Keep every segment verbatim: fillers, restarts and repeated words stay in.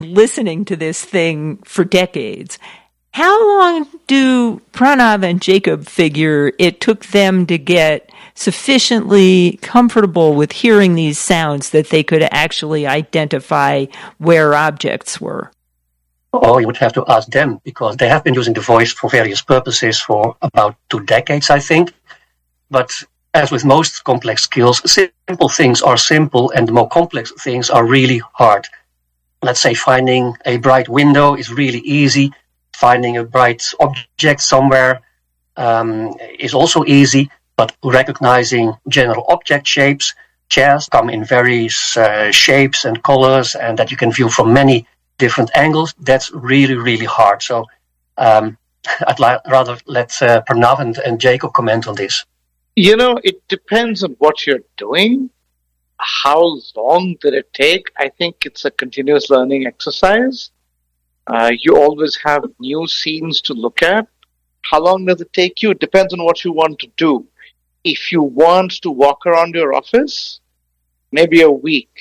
listening to this thing for decades. How long do Pranav and Jacob figure it took them to get sufficiently comfortable with hearing these sounds that they could actually identify where objects were? Oh, you would have to ask them, because they have been using the voice for various purposes for about two decades, I think. But as with most complex skills, simple things are simple and the more complex things are really hard. Let's say finding a bright window is really easy. Finding a bright object somewhere um, is also easy, but recognizing general object shapes, chairs come in various uh, shapes and colors and that you can view from many different angles, that's really, really hard. So um, I'd li- rather let uh, Pranav and, and Jacob comment on this. You know, it depends on what you're doing. How long did it take? I think it's a continuous learning exercise. Uh, you always have new scenes to look at. How long does it take you? It depends on what you want to do. If you want to walk around your office, maybe a week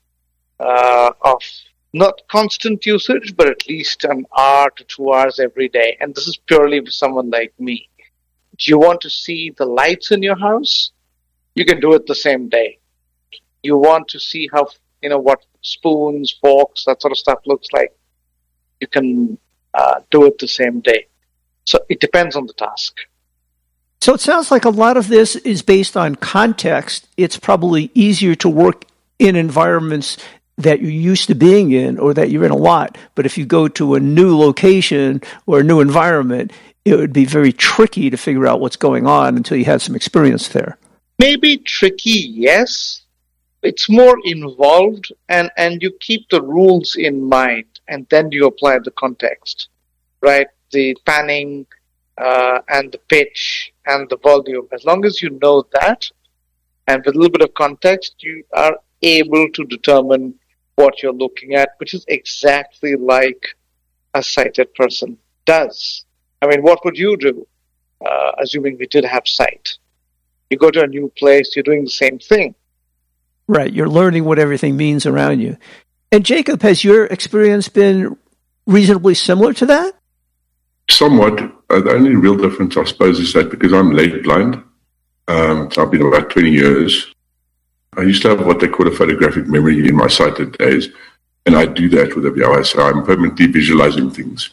uh, of not constant usage, but at least an hour to two hours every day. And this is purely for someone like me. Do you want to see the lights in your house? You can do it the same day. You want to see how, you know, what spoons, forks, that sort of stuff looks like? You can uh, do it the same day. So it depends on the task. So it sounds like a lot of this is based on context. It's probably easier to work in environments that you're used to being in or that you're in a lot. But if you go to a new location or a new environment, it would be very tricky to figure out what's going on until you had some experience there. Maybe tricky, yes. It's more involved, and, and you keep the rules in mind, and then you apply the context, right? The panning uh, and the pitch and the volume. As long as you know that, and with a little bit of context, you are able to determine what you're looking at, which is exactly like a sighted person does. I mean, what would you do, uh, assuming we did have sight? You go to a new place, you're doing the same thing. Right, you're learning what everything means around you. And Jacob, has your experience been reasonably similar to that? Somewhat. Uh, the only real difference, I suppose, is that because I'm late blind, um, so I've been about twenty years, I used to have what they call a photographic memory in my sighted days, and I do that with a V O S. So I'm permanently visualizing things.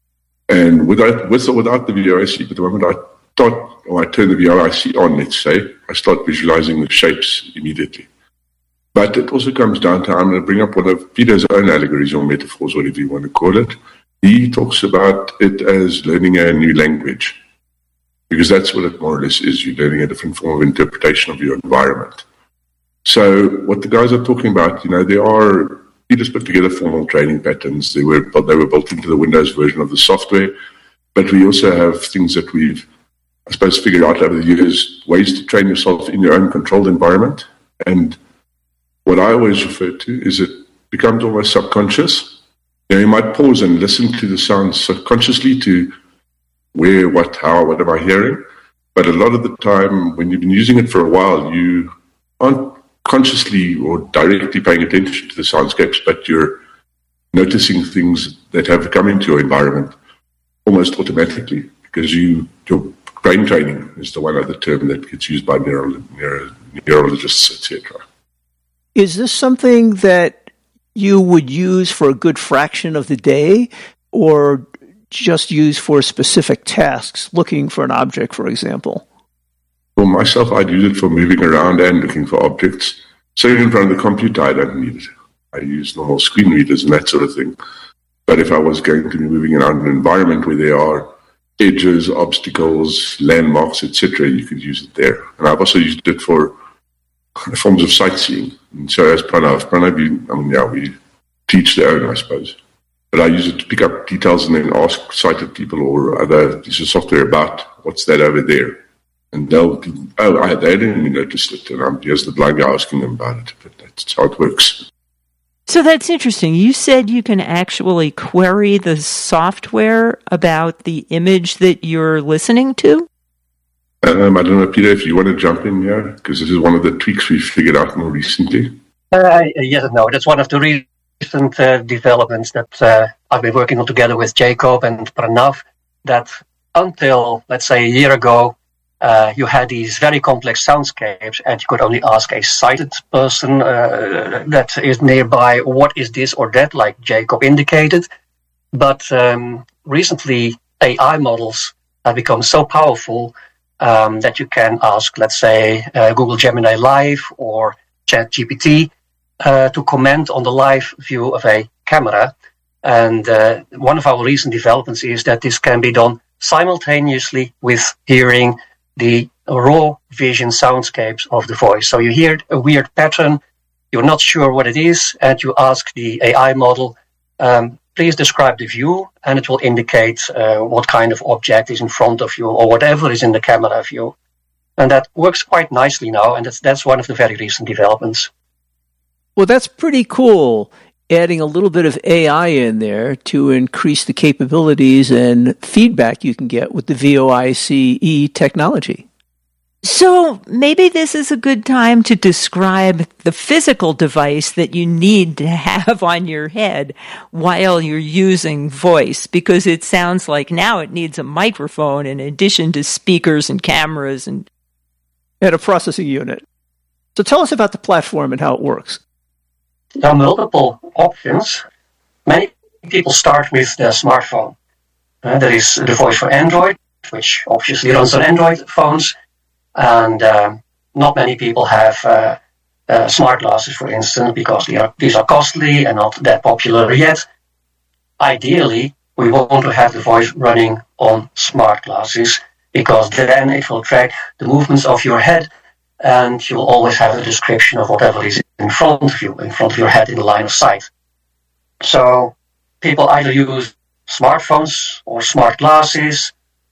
And without, with or without the V O S, at the moment I start, or I turn the V O S on, let's say, I start visualizing the shapes immediately. But it also comes down to, I'm going to bring up one of Peter's own allegories or metaphors, whatever you want to call it. He talks about it as learning a new language, because that's what it more or less is. You're learning a different form of interpretation of your environment. So what the guys are talking about, you know, there are, Peter's put together formal training patterns. They were, they were built into the Windows version of the software, but we also have things that we've, I suppose, figured out over the years, ways to train yourself in your own controlled environment. And what I always refer to is it becomes almost subconscious. You know, you might pause and listen to the sounds subconsciously to where, what, how, what am I hearing? But a lot of the time, when you've been using it for a while, you aren't consciously or directly paying attention to the soundscapes, but you're noticing things that have come into your environment almost automatically, because you your brain training is the one other term that gets used by neuro, neuro, neurologists, et cetera. Is this something that you would use for a good fraction of the day, or just use for specific tasks, looking for an object, for example? For myself, I'd use it for moving around and looking for objects. So in front of the computer, I don't need it. I use normal screen readers and that sort of thing. But if I was going to be moving around an environment where there are edges, obstacles, landmarks, et cetera, you could use it there. And I've also used it for forms of sightseeing. And so as Pranav, Pranav, you, I mean, yeah, we teach their own, I suppose. But I use it to pick up details and then ask sighted people or other pieces of software about what's that over there. And they'll, oh, I, they didn't even notice it. And I'm here's the blind guy asking them about it. But that's how it works. So that's interesting. You said you can actually query the software about the image that you're listening to? Um, I don't know, Peter, if you want to jump in here, because this is one of the tweaks we've figured out more recently. Uh, yes and no. That's one of the reasons recent uh, developments that uh, I've been working on together with Jacob and Pranav, that until, let's say, a year ago, uh, you had these very complex soundscapes and you could only ask a sighted person uh, that is nearby, what is this or that, like Jacob indicated. But um, recently, A I models have become so powerful um, that you can ask, let's say, uh, Google Gemini Live or ChatGPT uh, to comment on the live view of a camera. And uh, one of our recent developments is that this can be done simultaneously with hearing the raw vision soundscapes of the voice. So you hear a weird pattern, you're not sure what it is, and you ask the A I model, um, please describe the view, and it will indicate uh, what kind of object is in front of you or whatever is in the camera view. And that works quite nicely now, and that's, that's one of the very recent developments. Well, that's pretty cool, adding a little bit of A I in there to increase the capabilities and feedback you can get with the VoICE technology. So maybe this is a good time to describe the physical device that you need to have on your head while you're using voice, because it sounds like now it needs a microphone in addition to speakers and cameras and, and a processing unit. So tell us about the platform and how it works. There are multiple options. Many people start with their smartphone. Uh, there is the voice for Android, which obviously runs on Android phones. And uh, not many people have uh, uh, smart glasses, for instance, because they are, these are costly and not that popular yet. Ideally, we want to have the voice running on smart glasses, because then it will track the movements of your head, and you'll always have a description of whatever is in front of you, in front of your head in the line of sight. So people either use smartphones or smart glasses,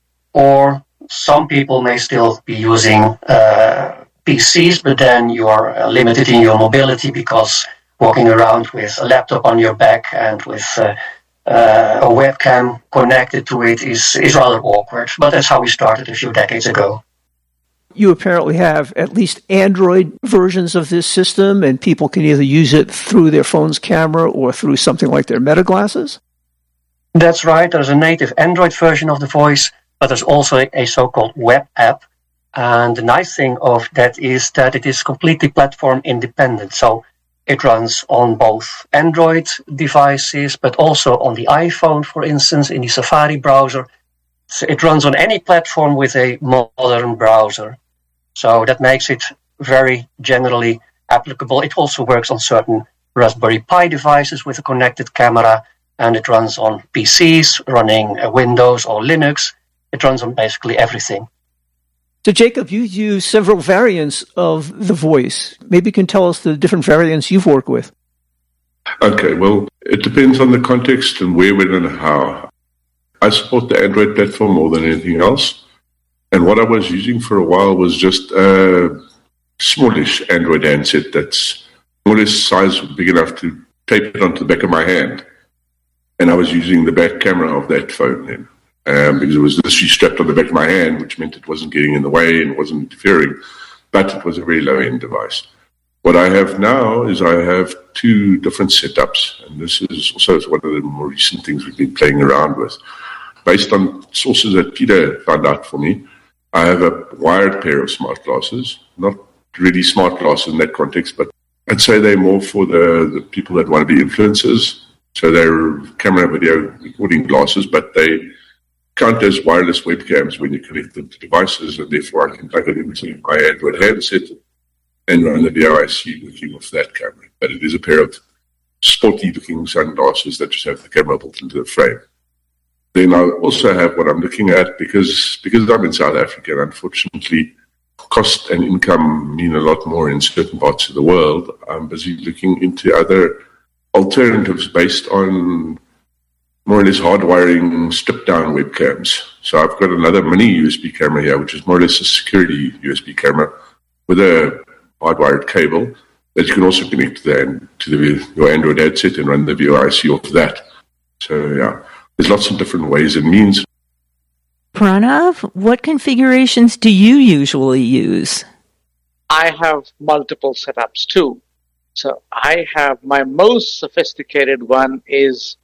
or some people may still be using uh, P Cs, but then you are uh, limited in your mobility, because walking around with a laptop on your back and with uh, uh, a webcam connected to it is, is rather awkward. But that's how we started a few decades ago. You apparently have at least Android versions of this system, and people can either use it through their phone's camera or through something like their Meta glasses? That's right. There's a native Android version of the voice, but there's also a so-called web app. And the nice thing of that is that it is completely platform independent. So it runs on both Android devices, but also on the iPhone, for instance, in the Safari browser. So it runs on any platform with a modern browser. So that makes it very generally applicable. It also works on certain Raspberry Pi devices with a connected camera, and it runs on P Cs running Windows or Linux. It runs on basically everything. So, Jacob, you use several variants of the voice. Maybe you can tell us the different variants you've worked with. Okay, well, it depends on the context and where, when, and how. I support the Android platform more than anything else. And what I was using for a while was just a smallish Android handset that's more or less size big enough to tape it onto the back of my hand. And I was using the back camera of that phone then. Um, because it was literally strapped on the back of my hand, which meant it wasn't getting in the way and wasn't interfering, but it was a very low-end device. What I have now is I have two different setups, and this is also one of the more recent things we've been playing around with. Based on sources that Peter found out for me, I have a wired pair of smart glasses, not really smart glasses in that context, but I'd say they're more for the, the people that want to be influencers. So they're camera video recording glasses, but they count as wireless webcams when you connect them to devices, and therefore I can plug it into my Android handset and run the VoICE looking off that camera. But it is a pair of sporty-looking sunglasses that just have the camera built into the frame. Then I also have what I'm looking at, because because I'm in South Africa, and unfortunately cost and income mean a lot more in certain parts of the world. I'm busy looking into other alternatives based on more or less hardwiring stripped-down webcams. So I've got another mini U S B camera here, which is more or less a security U S B camera with a hardwired cable that you can also connect to, the, to the, your Android headset and run the VoICE off that. So, yeah, there's lots of different ways and means. Pranav, what configurations do you usually use? I have multiple setups too. So I have my most sophisticated one is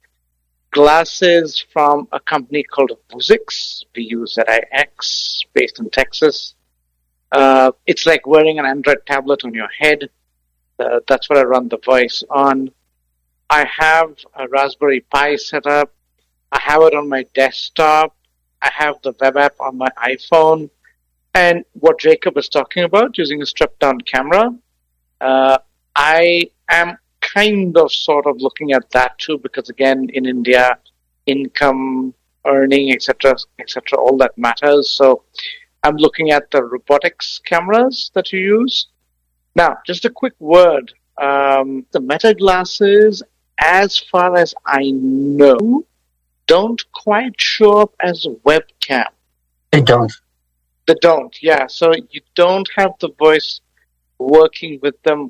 glasses from a company called Vuzix, V U Z I X, based in Texas. Uh, it's like wearing an Android tablet on your head. Uh, that's what I run the voice on. I have a Raspberry Pi set up. I have it on my desktop. I have the web app on my iPhone. And what Jacob was talking about, using a stripped-down camera, uh, I am kind of sort of looking at that too, because again, in India, income, earning, et cetera, et cetera, all that matters. So I'm looking at the robotics cameras that you use. Now, just a quick word. Um, the Meta glasses, as far as I know, don't quite show up as a webcam. They don't. They don't, yeah. So you don't have the voice working with them.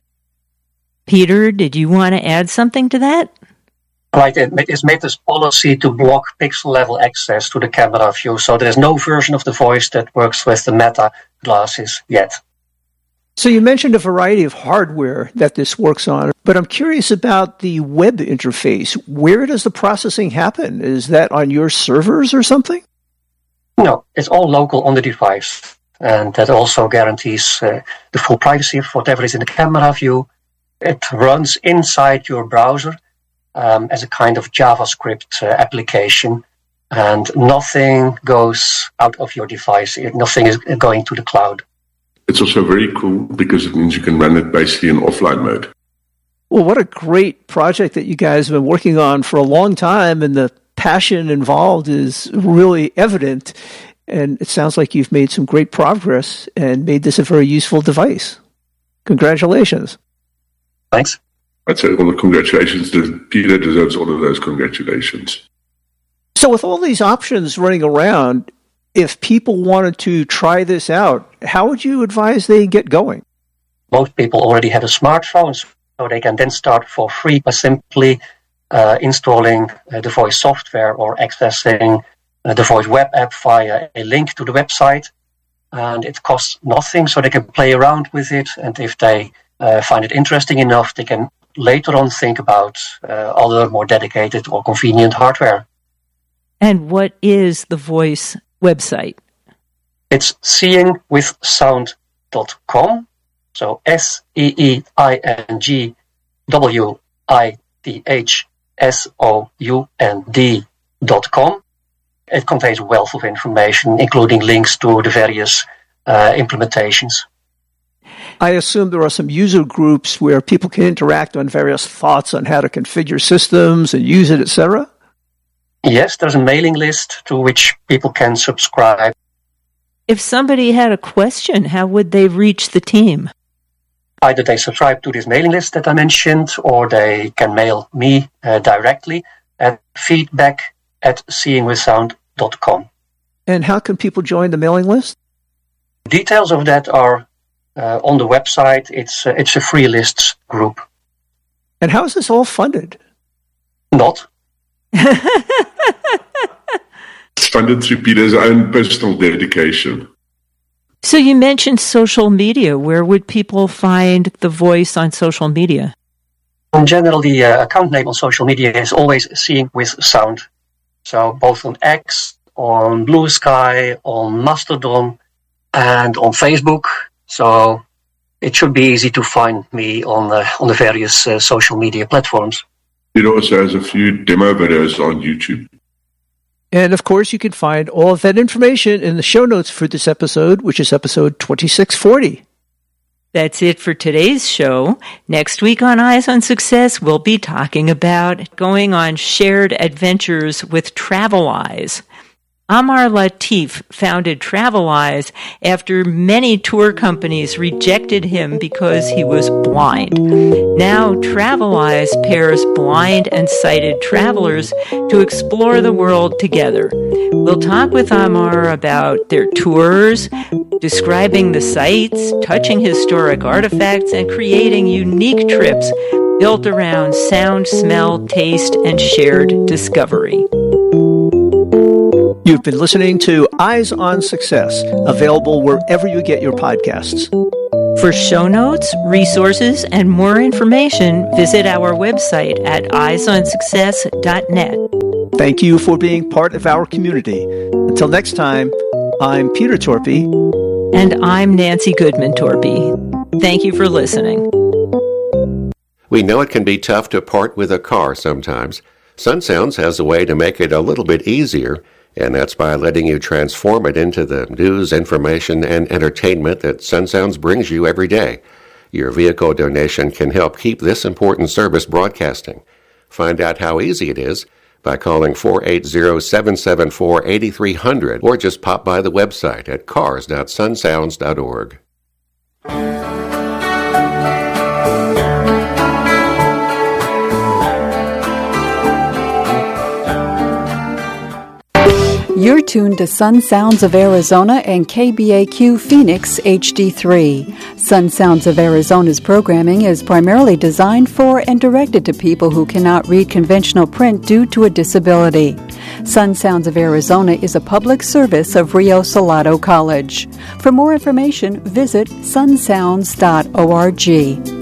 Peter, did you want to add something to that? Right, it's Meta's policy to block pixel-level access to the camera view, so there is no version of the voice that works with the Meta glasses yet. So you mentioned a variety of hardware that this works on, but I'm curious about the web interface. Where does the processing happen? Is that on your servers or something? No, it's all local on the device, and that also guarantees uh, the full privacy of whatever is in the camera view. It runs inside your browser um, as a kind of JavaScript uh, application, and nothing goes out of your device. Nothing is going to the cloud. It's also very cool because it means you can run it basically in offline mode. Well, what a great project that you guys have been working on for a long time, and the passion involved is really evident. And it sounds like you've made some great progress and made this a very useful device. Congratulations. Thanks. I'd say all the congratulations. Peter deserves all of those congratulations. So with all these options running around, if people wanted to try this out, how would you advise they get going? Most people already have a smartphone, so they can then start for free by simply uh, installing uh, the voice software or accessing uh, the voice web app via a link to the website. And it costs nothing, so they can play around with it. And if they uh, find it interesting enough, they can later on think about uh, other more dedicated or convenient hardware. And what is the voice website? It's seeing with sound dot com. So S E E I N G W I T H S O U N D dot com. It contains a wealth of information, including links to the various uh, implementations. I assume there are some user groups where people can interact on various thoughts on how to configure systems and use it, et cetera? Yes, there's a mailing list to which people can subscribe. If somebody had a question, how would they reach the team? Either they subscribe to this mailing list that I mentioned, or they can mail me uh, directly at feedback at seeing with sound dot com. And how can people join the mailing list? Details of that are uh, on the website. It's uh, it's a free lists group. And how is this all funded? Not. It's funded through Peter's own personal dedication. So you mentioned social media. Where would people find the voice on social media? In general, the uh, account name on social media is always Seeing with Sound. So both on X, on Blue Sky, on Mastodon, and on Facebook. So it should be easy to find me on uh, on the various uh, social media platforms. It also has a few demo videos on YouTube. And of course, you can find all of that information in the show notes for this episode, which is episode twenty-six forty. That's it for today's show. Next week on Eyes on Success, we'll be talking about going on shared adventures with Traveleyes. Amar Latif founded Traveleyes after many tour companies rejected him because he was blind. Now Traveleyes pairs blind and sighted travelers to explore the world together. We'll talk with Amar about their tours, describing the sights, touching historic artifacts, and creating unique trips built around sound, smell, taste, and shared discovery. You've been listening to Eyes on Success, available wherever you get your podcasts. For show notes, resources, and more information, visit our website at eyes on success dot net. Thank you for being part of our community. Until next time, I'm Peter Torpy. And I'm Nancy Goodman Torpy. Thank you for listening. We know it can be tough to part with a car sometimes. SunSounds has a way to make it a little bit easier, and that's by letting you transform it into the news, information, and entertainment that SunSounds brings you every day. Your vehicle donation can help keep this important service broadcasting. Find out how easy it is by calling four eight zero, seven seven four, eight three zero zero or just pop by the website at cars dot sunsounds dot org. You're tuned to Sun Sounds of Arizona and K B A Q Phoenix H D three. Sun Sounds of Arizona's programming is primarily designed for and directed to people who cannot read conventional print due to a disability. Sun Sounds of Arizona is a public service of Rio Salado College. For more information, visit sun sounds dot org.